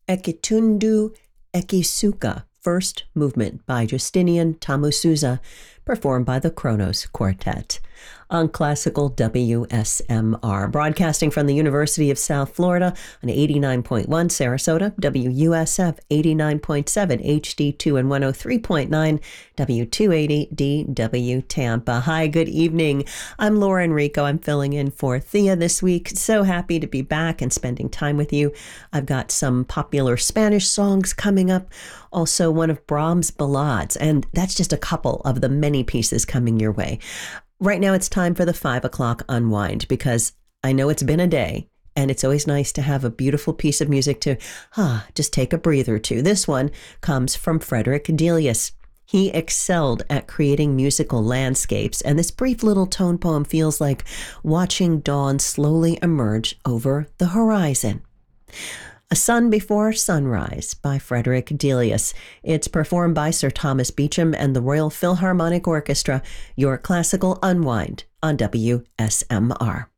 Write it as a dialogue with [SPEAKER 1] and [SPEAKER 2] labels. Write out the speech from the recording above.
[SPEAKER 1] Ekitundu Ekisuka, first movement by Justinian Tamusuza, performed by the Kronos Quartet. On Classical WSMR, broadcasting from the University of South Florida on 89.1 Sarasota, WUSF 89.7 HD2 and 103.9 W280 DW Tampa. Hi, good evening. I'm Laura Enrico. I'm filling in for Thea this week. So happy to be back and spending time with you. I've got some popular Spanish songs coming up, also one of Brahms' ballades, and that's just a couple of the many pieces coming your way. Right now, it's time for the 5 o'clock unwind because I know it's been a day and it's always nice to have a beautiful piece of music to just take a breather to. This one comes from Frederick Delius. He excelled at creating musical landscapes, and this brief little tone poem feels like watching dawn slowly emerge over the horizon. A Sun Before Sunrise by Frederick Delius. It's performed by Sir Thomas Beecham and the Royal Philharmonic Orchestra, your classical unwind on WSMR.